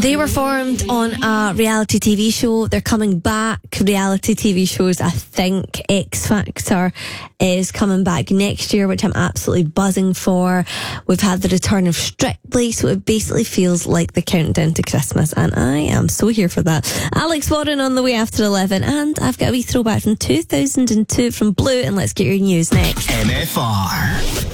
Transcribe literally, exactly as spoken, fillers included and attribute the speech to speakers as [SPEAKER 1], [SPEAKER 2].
[SPEAKER 1] They were formed on a reality T V show. They're coming back. Reality T V shows, I think. X Factor is coming back next year, which I'm absolutely buzzing for. We've had the return of Strictly, so it basically feels like the countdown to Christmas, and I am so here for that. Alex Warren on the way after eleven, and I've got a wee throwback from two thousand two from Blue, and let's get your news next.
[SPEAKER 2] M F R.